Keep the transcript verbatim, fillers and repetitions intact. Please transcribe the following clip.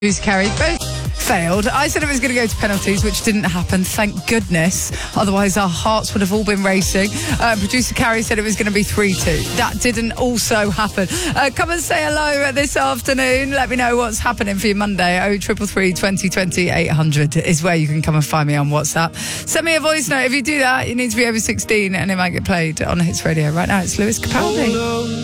Who's carried both failed. I said it was going to go to penalties, which didn't happen, thank goodness. Otherwise, our hearts would have all been racing. Uh, producer Carrie said it was going to be three two. That didn't also happen. Uh, come and say hello this afternoon. Let me know what's happening for you Monday. oh triple three, twenty twenty, eight hundred is where you can come and find me on WhatsApp. Send me a voice note. If you do that, you need to be over sixteen and it might get played on Hits Radio. Right now, it's Lewis Capaldi.